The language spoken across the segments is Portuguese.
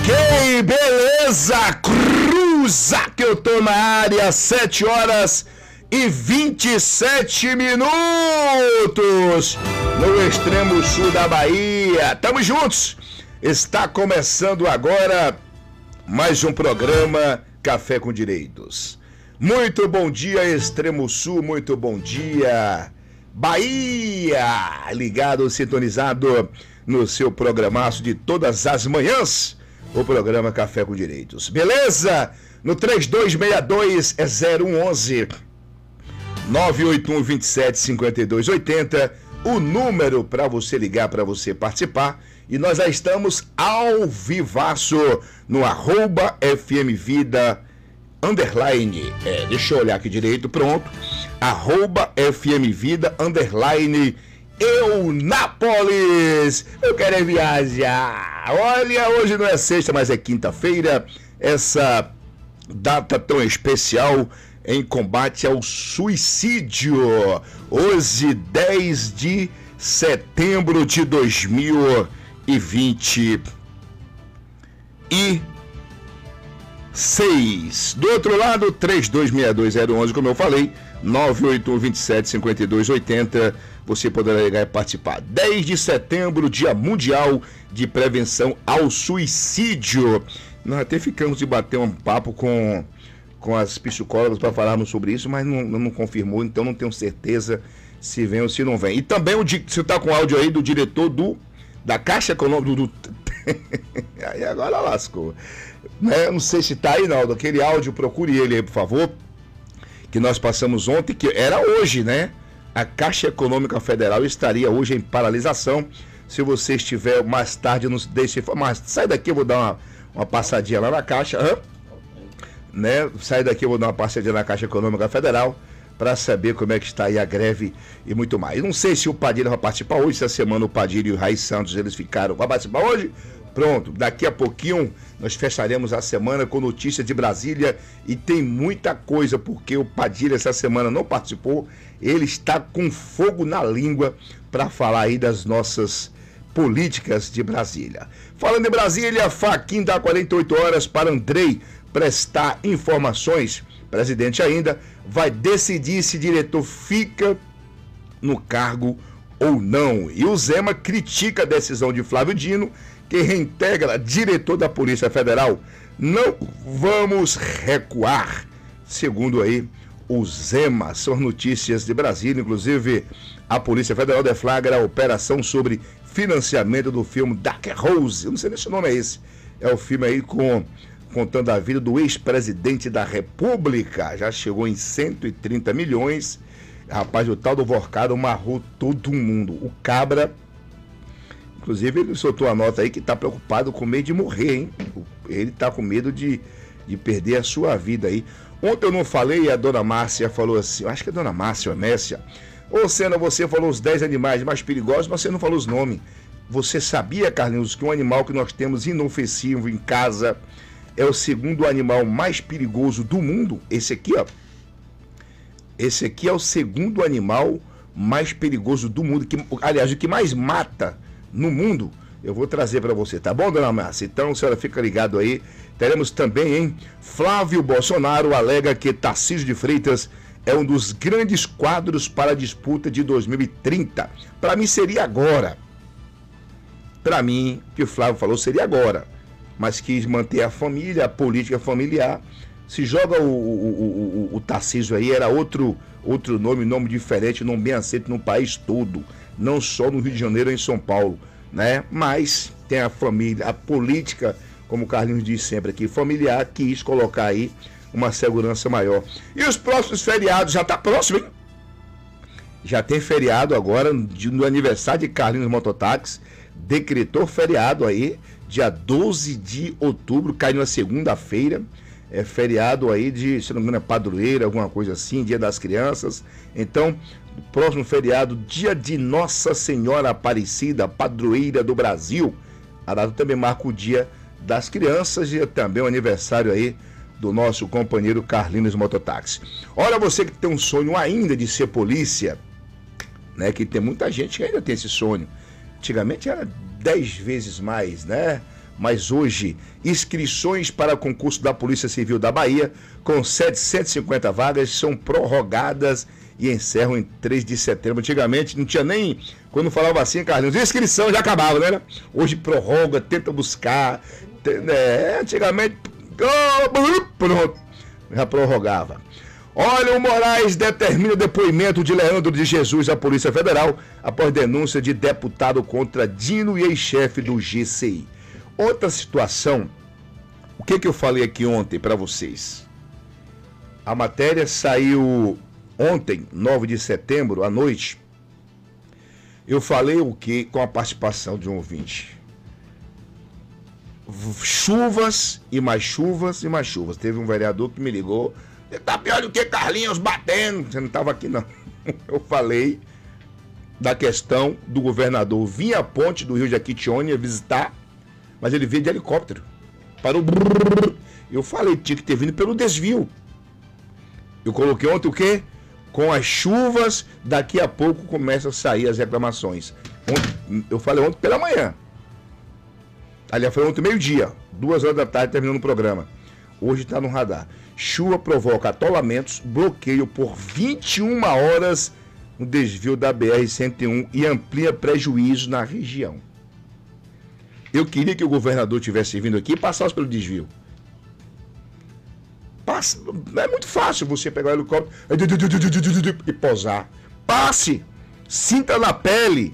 Ok, beleza, cruza que eu tô na área, 7 horas e 27 minutos, no extremo sul da Bahia. Tamo juntos, está começando agora mais um programa Café com Direitos. Muito bom dia, extremo sul, muito bom dia, Bahia, ligado, sintonizado no seu programaço de todas as manhãs, o programa Café com Direitos. Beleza? No 3262-0111, 981-27-5280, o número para você ligar, para você participar. E nós já estamos ao vivaço no @FMVida _ deixa eu olhar aqui direito, pronto. @FMVida _ Eunápolis. Eu quero viajar. Olha, hoje não é sexta, mas é quinta-feira. Essa data tão especial em combate ao suicídio. Hoje, 10 de setembro de 2026. Do outro lado, 3262-0111, como eu falei, 981-27-5280. Você poderá ligar e participar. 10 de setembro, Dia Mundial de Prevenção ao Suicídio. Nós até ficamos de bater um papo com as psicólogas para falarmos sobre isso, mas não confirmou, então não tenho certeza se vem ou se não vem. E também você está com áudio aí do diretor da Caixa Econômica aí agora lascou. Não sei se está aí, Naldo, aquele áudio, procure ele aí, por favor, que nós passamos ontem, que era hoje, né? A Caixa Econômica Federal estaria hoje em paralisação. Se você estiver mais tarde, não deixe informar. Sai daqui, eu vou dar uma passadinha lá na Caixa. Né? Sai daqui, eu vou dar uma passadinha na Caixa Econômica Federal para saber como é que está aí a greve e muito mais. Não sei se o Padilha vai participar hoje. Essa semana o Padilha e o Raiz Santos, eles ficaram. Vai participar hoje? Pronto, daqui a pouquinho nós fecharemos a semana com notícias de Brasília e tem muita coisa, porque o Padilha essa semana não participou, ele está com fogo na língua para falar aí das nossas políticas de Brasília. Falando em Brasília, Fachin dá 48 horas para Andrei prestar informações. O presidente ainda vai decidir se diretor fica no cargo ou não. E o Zema critica a decisão de Flávio Dino, que reintegra diretor da Polícia Federal. Não vamos recuar, segundo aí o Zema. São notícias de Brasília, inclusive a Polícia Federal deflagra a operação sobre financiamento do filme Dark Rose. Eu não sei nem se o nome é esse. É o filme aí contando a vida do ex-presidente da República. Já chegou em 130 milhões. Rapaz, o tal do Vorcado amarrou todo mundo. O Cabra, inclusive, ele soltou a nota aí que está preocupado, com medo de morrer, hein? Ele está com medo de perder a sua vida aí. Ontem eu não falei e a dona Márcia falou assim, acho que é a dona Márcia ou a Messia. Ô, Sena, você falou os 10 animais mais perigosos, mas você não falou os nomes. Você sabia, Carlinhos, que um animal que nós temos inofensivo em casa é o segundo animal mais perigoso do mundo? Esse aqui, ó. Esse aqui é o segundo animal mais perigoso do mundo. Aliás, o que mais mata no mundo, eu vou trazer para você, tá bom, dona Márcia? Então, a senhora fica ligado aí. Teremos também, hein? Flávio Bolsonaro alega que Tarcísio de Freitas é um dos grandes quadros para a disputa de 2030. Para mim seria agora. Para mim, o que o Flávio falou seria agora. Mas quis manter a família, a política familiar. Se joga o Tarcísio aí, era outro nome diferente, nome bem aceito no país todo. Não só no Rio de Janeiro ou em São Paulo, né? Mas tem a família, a política, como o Carlinhos diz sempre aqui, familiar, quis colocar aí uma segurança maior. E os próximos feriados, já tá próximo, hein? Já tem feriado agora, no aniversário de Carlinhos Mototáxi, decretou feriado aí, dia 12 de outubro, cai numa segunda-feira, é feriado aí de, se não me engano, é padroeira, alguma coisa assim, Dia das Crianças. Então, o próximo feriado, dia de Nossa Senhora Aparecida, padroeira do Brasil. A data também marca o Dia das Crianças e também o aniversário aí do nosso companheiro Carlinhos Mototáxi. Olha, você que tem um sonho ainda de ser polícia, né? Que tem muita gente que ainda tem esse sonho. Antigamente era 10 vezes mais, né? Mas hoje, inscrições para concurso da Polícia Civil da Bahia, com 750 vagas, são prorrogadas e encerram em 3 de setembro. Antigamente não tinha nem, quando falava assim, Carlinhos, inscrição já acabava, né? Hoje prorroga, tenta buscar. Antigamente, pronto, já prorrogava. Olha, o Moraes determina o depoimento de Leandro de Jesus à Polícia Federal após denúncia de deputado contra Dino e ex-chefe do GCI. Outra situação, o que eu falei aqui ontem para vocês? A matéria saiu ontem, 9 de setembro, à noite. Eu falei o que com a participação de um ouvinte? Chuvas e mais chuvas e mais chuvas. Teve um vereador que me ligou, tá pior do que Carlinhos batendo. Você não estava aqui não. Eu falei da questão do governador vir à ponte do Rio Jequitinhonha visitar, mas ele veio de helicóptero. Parou. Eu falei, tinha que ter vindo pelo desvio. Eu coloquei ontem o quê? Com as chuvas, daqui a pouco começam a sair as reclamações. Eu falei ontem pela manhã. Aliás, foi ontem meio-dia, 2 horas da tarde, terminando o programa. Hoje está no radar. Chuva provoca atolamentos, bloqueio por 21 horas no desvio da BR-101 e amplia prejuízo na região. Eu queria que o governador tivesse vindo aqui e passasse pelo desvio. É muito fácil você pegar o helicóptero e pousar. Passe! Sinta na pele.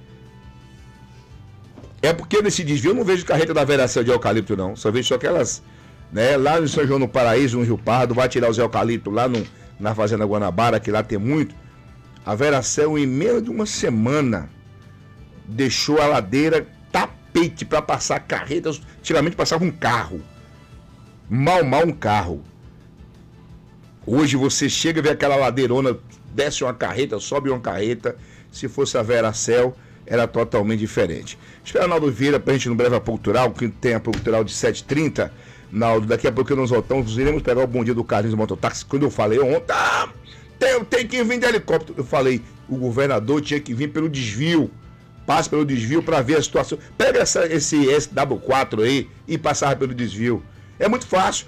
É porque nesse desvio eu não vejo carreta da Veracel de eucalipto, não. Só vejo só aquelas, né? Lá no São João do Paraíso, no Rio Pardo, vai tirar os eucaliptos lá na Fazenda Guanabara, que lá tem muito. A Veracel, em menos de uma semana, deixou a ladeira tapete para passar carretas. Antigamente passava um carro. Mal um carro. Hoje você chega e vê aquela ladeirona, desce uma carreta, sobe uma carreta. Se fosse a Veracel, era totalmente diferente. Espera Naldo Vieira para a gente no Breve Cultural, que tem a Cultural de 7h30. Naldo, daqui a pouco nós voltamos, iremos pegar o bom dia do Carlinhos do Mototáxi. Quando eu falei ontem, tem que vir de helicóptero. Eu falei, o governador tinha que vir pelo desvio. Passe pelo desvio para ver a situação. Pega esse SW4 aí e passar pelo desvio. É muito fácil.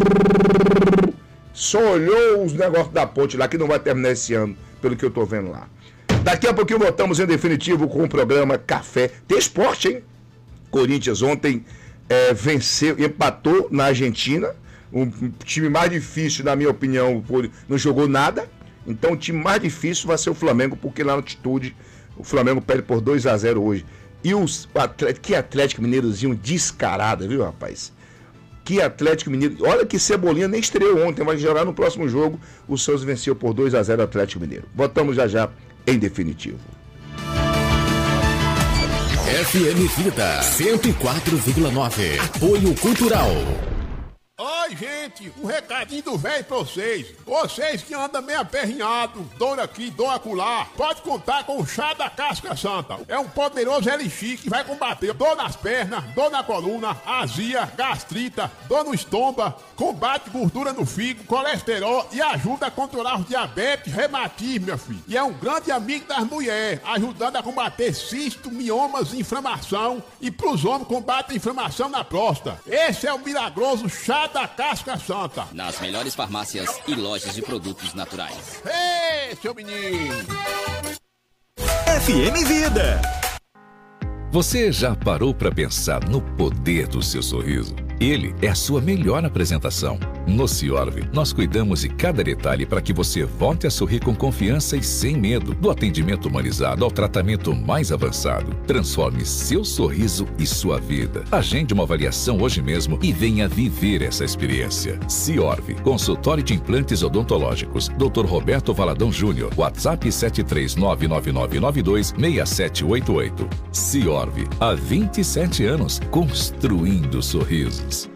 Só olhou os negócios da ponte lá, que não vai terminar esse ano, pelo que eu tô vendo lá. Daqui a pouquinho voltamos em definitivo com o programa Café. Tem esporte, hein? Corinthians ontem venceu, empatou na Argentina. Um time mais difícil, na minha opinião, não jogou nada. Então o time mais difícil vai ser o Flamengo, porque lá na altitude o Flamengo perde por 2-0 hoje. E que Atlético Mineirozinho descarado, viu, rapaz? Que Atlético Mineiro. Olha que Cebolinha nem estreou ontem, vai jogar no próximo jogo. O Santos venceu por 2-0 o Atlético Mineiro. Voltamos já em definitivo. FM Vida 104,9. Apoio Cultural. Oi, gente, um recadinho do velho pra vocês. Vocês que andam meio aperrinhado, dor aqui, dor acolá, pode contar com o chá da casca santa. É um poderoso elixir que vai combater dor nas pernas, dor na coluna, azia, gastrita, dor no estômago, combate gordura no fígado, colesterol e ajuda a controlar os diabetes, reumatismo, meu filho. E é um grande amigo das mulheres, ajudando a combater cisto, miomas, inflamação e pros homens combate a inflamação na próstata. Esse é o milagroso chá da casca santa. Nas melhores farmácias e lojas de produtos naturais. Ei, seu menino! FM Vida. Você já parou para pensar no poder do seu sorriso? Ele é a sua melhor apresentação. No Ciorv, nós cuidamos de cada detalhe para que você volte a sorrir com confiança e sem medo. Do atendimento humanizado ao tratamento mais avançado. Transforme seu sorriso e sua vida. Agende uma avaliação hoje mesmo e venha viver essa experiência. Ciorv, consultório de implantes odontológicos. Dr. Roberto Valadão Júnior. WhatsApp 73999926788. Ciorv, há 27 anos, construindo sorrisos.